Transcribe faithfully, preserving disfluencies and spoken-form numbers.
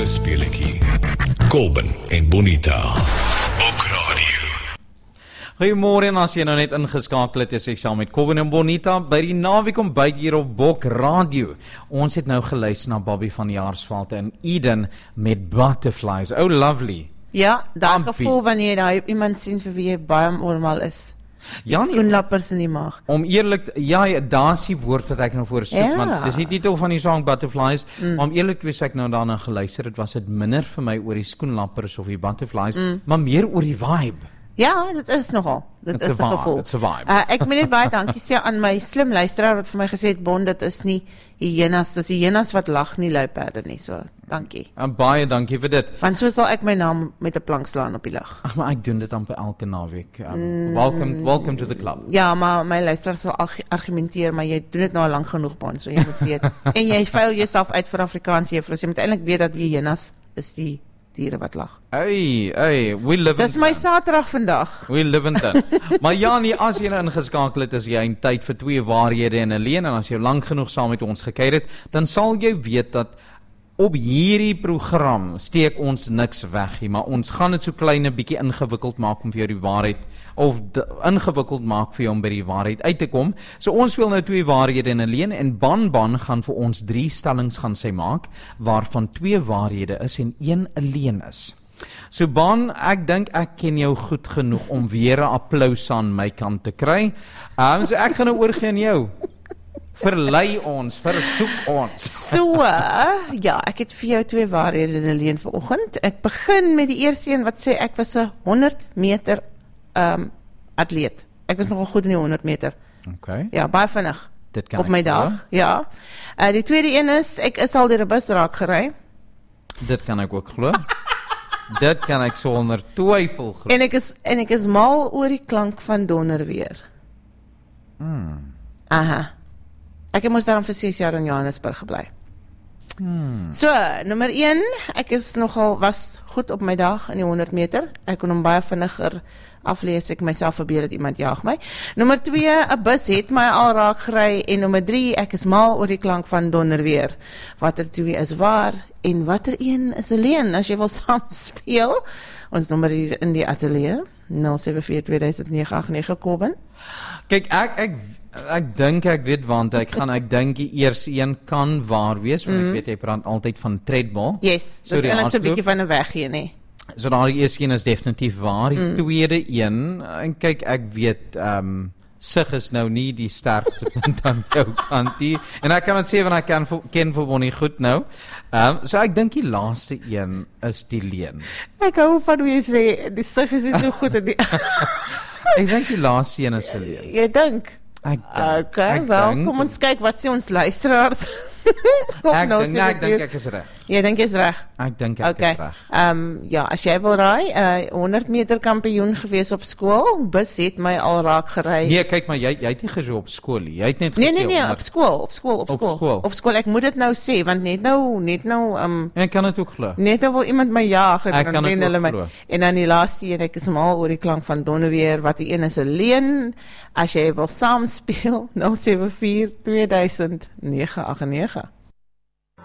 lewe speletjie. Kobben en Bonita. Bok Radio. Goeiemôre en as jy nou net ingeskakel het, is ek saam met Kobben en Bonita by die naweek ontbyt hier op Bok Radio. Ons het nou geluister na Bobby van Jaarsveld en Eden met Butterflies. Oh lovely. Ja, dat Ampie. gevoel wanneer jy nou iemand sien vir wie jy baie normaal is. Die Ja, nie- skoenlappers in die maag. Om eerlik, ja, ja, daar is die woord wat ek nou voor soek, Ja. want dis die titel van die song Butterflies, mm. maar om eerlik te wees, ek nou daarna geluister het, was dit minder vir my oor die skoenlappers of die butterflies, mm. maar meer oor die vibe. Ja, dit is nogal. Dit It's is a 'n vibe, gevoel. it's a vibe. Uh, ek moet net baie dankie sê aan my slim luisteraar wat vir my gesê het, Bon, dit is nie hyenas, dis hyenas wat lag, nie luiperde nie, so dankie. En baie dankie vir dit. Want so sal ek my naam met 'n plank slaan op die lig. Ag, maar ek doen dit amper elke naweek. Um, mm. Welcome, welcome to the club. Ja, maar my luisteraar sal arg- argumenteer, maar jy doen dit nou al lank genoeg, Bon, so jy moet weet. En jy vuil jouself uit vir Afrikaans juffrou. Jy moet eintlik weet dat hyenas is die diere wat lag. Hey, hey, we live Dis in my Saterdag vandag. We live in that. Maar ja, nie, as jy nou ingeskakel het, is jy in tyd vir twee waarhede en 'n leuen, en as jy lank genoeg saam met ons gekuier het, dan sal jy weet dat op hierdie program steek ons niks weg nie, maar ons gaan dit so klein 'n bietjie ingewikkeld maak om vir jou die waarheid, of de, ingewikkeld maak vir jou om by die waarheid uit te kom. So ons speel nou twee waarhede en 'n leuen, en Ban Ban gaan vir ons drie stellings gaan sy maak, waarvan twee waarhede is en een 'n leuen is. So Ban, ek dink ek ken jou goed genoeg om weer 'n applous aan my kant te kry. Um, so ek gaan nou oorgee aan jou. Verlei ons, versoek ons. So, ja, ek het vir jou twee waarhede en 'n leuen vanoggend. Ek begin met die eerste een wat sê ek was 'n honderd meter um atleet. Ek was nogal goed in die honderd meter. Okay. Ja, baie vinnig. Dit kan op ek my glo. dag. Ja. Uh, die tweede een is ek is al deur 'n bus raak gery Dit kan ek ook glo. Dit kan ek sonder twyfel glo. en ek is en ek is mal oor die klank van donder weer. Hmm. Aha. Ek moes daarom vir ses jaar in Johannesburg gebly. Hmm. So, nommer een, ek is nogal was goed op my dag in die honderd meter. Ek kon hom baie vinniger aflees, ek myself verbeel dat iemand jaag my. Nommer twee, 'n bus het my al raak gery, en nommer drie, ek is mal oor die klank van donder weer. Watter twee is waar en watter een is 'n leuen? As jy wil saam speel, ons nommer hier in die ateljee nul sewe vier twee nege agt nege Kobben. Kyk, ek ek ek dink ek weet want ek gaan ek dink die eerste een kan waar wees, want mm. ek weet jy praat altyd van treadmill. Yes, So dis die eintlik so 'n hardloop. bietjie van 'n weggee, nê. So daardie eerste een is definitief waar. Die Mm. tweede een, en kyk ek weet ehm um, sig is nou nie die sterkste punt aan jou kant nie. En ek kan dit sê want ek ken vir- ken vir Bonnie goed nou. Ehm um, so ek dink die laaste een is die leuen. Ek hou van hoe jy sê die sig is nie so goed in die Ek dink die laaste een is 'n leuen. Jy dink. Ek dink. Okay, ek wel, dink- kom ons kyk wat sê ons luisteraars. Ek dink ek dink ek is reg. Jy dink jy's reg. Ek dink ek Okay. is reg. Ehm um, ja, as jy wil raai, uh honderd meter kampioen gewees op skool, bus het my al raak gery. Nee, kyk maar jy jy het nie gesê op skool nie. Jy het net gesê nee, nee, nee, onder- op skool, op skool, op Op skool. skool. Op skool. Ek moet dit nou sê want net nou, net nou ehm um, Ek kan dit ook glo. net nou wil iemand my jaag en Ek dan kan dit wen hulle ook my. glo. En dan die laaste een, ek is mal oor die klank van donderweer, wat die een is 'n leuen. As jy wil saam speel, nul sewe vier twee nege agt nege.